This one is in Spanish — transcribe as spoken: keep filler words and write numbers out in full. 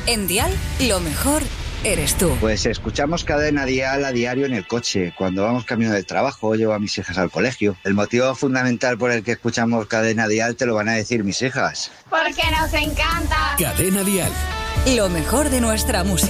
En Dial, lo mejor eres tú. Pues escuchamos Cadena Dial a diario en el coche, cuando vamos camino del trabajo, llevo a mis hijas al colegio. El motivo fundamental por el que escuchamos Cadena Dial te lo van a decir mis hijas. Porque nos encanta. Cadena Dial. Lo mejor de nuestra música.